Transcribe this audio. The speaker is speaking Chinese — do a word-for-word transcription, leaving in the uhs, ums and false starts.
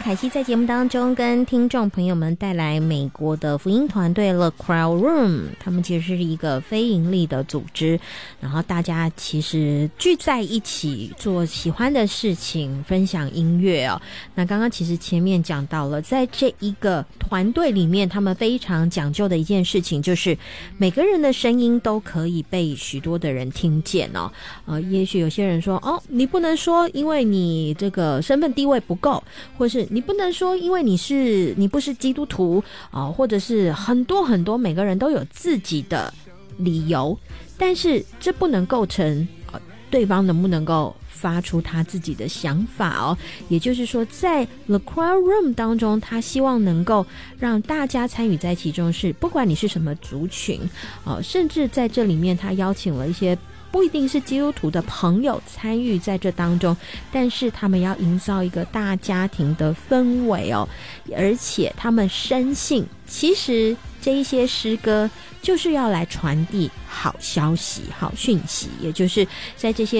凯西在节目当中跟听众朋友们带来美国的福音团队 The Crow Room， 他们其实是一个非盈利的组织，然后大家其实聚在一起做喜欢的事情，分享音乐哦。那刚刚其实前面讲到了，在这一个团队里面，他们非常讲究的一件事情就是每个人的声音都可以被许多的人听见哦。呃，也许有些人说，哦，你不能说因为你这个身份地位不够，或是你不能说因为你是你不是基督徒啊、呃，或者是很多很多每个人都有自己的理由，但是这不能构成、呃、对方能不能够发出他自己的想法哦。也就是说，在 The Crow Room 当中，他希望能够让大家参与在其中，是不管你是什么族群、呃、甚至在这里面他邀请了一些不一定是基督徒的朋友参与在这当中，但是他们要营造一个大家庭的氛围哦，而且他们深信其实这一些诗歌就是要来传递好消息、好讯息，也就是在这些